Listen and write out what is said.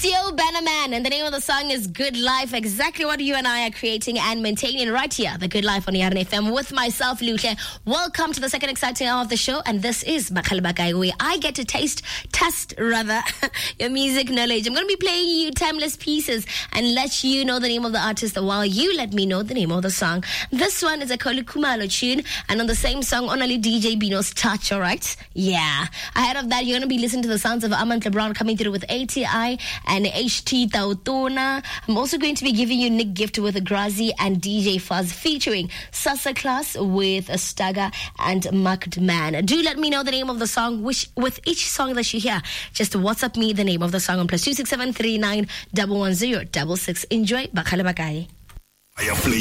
Theo Bannerman, and the name of the song is Good Life. Exactly what you and I are creating and maintaining right here, the Good Life on Yarn FM with myself, Luhle. Welcome to the second exciting hour of the show, and this is Bakhale Bakai, where I get to test your music knowledge. I'm going to be playing you timeless pieces and let you know the name of the artist while you let me know the name of the song. This one is a Koli Kumalo tune, and on the same song, only DJ Bino's touch, alright? Yeah. Ahead of that, you're going to be listening to the sounds of Amant LeBron coming through with ATI and HT Tautona. I'm also going to be giving you Nick Gift with Grazi and DJ Fuzz featuring Sasa Class with Staga and Marked Man. Do let me know the name of the song with each song that you hear. Just WhatsApp me the name of the song on +267 39 110 66. Enjoy Bakhale Bakai.